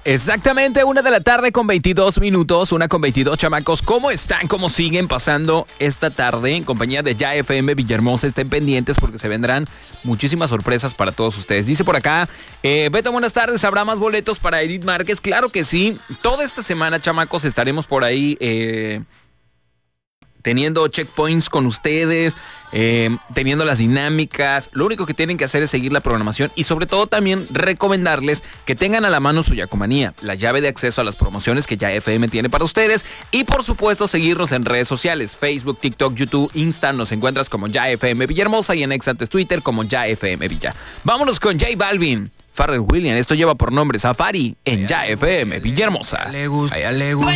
Exactamente, 1:22 p.m, 1:22, chamacos. ¿Cómo están? ¿Cómo siguen pasando esta tarde en compañía de Ya FM Villahermosa? Estén pendientes porque se vendrán muchísimas sorpresas para todos ustedes. Dice por acá, Beto, buenas tardes, ¿habrá más boletos para Edith Márquez? Claro que sí. Toda esta semana, chamacos, estaremos por ahí teniendo checkpoints con ustedes, teniendo las dinámicas. Lo único que tienen que hacer es seguir la programación y sobre todo también recomendarles que tengan a la mano su Yacomanía, la llave de acceso a las promociones que Ya FM tiene para ustedes, y por supuesto seguirnos en redes sociales, Facebook, TikTok, YouTube, Insta. Nos encuentras como Ya FM Villahermosa y en ex antes Twitter como Ya FM Villa. Vámonos con J Balvin, Pharrell Williams. Esto lleva por nombre Safari en Ya FM Villahermosa.